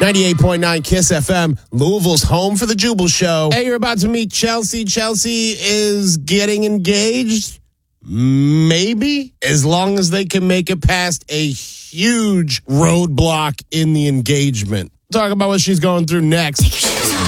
98.9 KISS FM, Louisville's home for the Jubal Show. Hey, you're about to meet Chelsea. Chelsea is getting engaged. Maybe, as long as they can make it past a huge roadblock in the engagement. Talk about what she's going through next.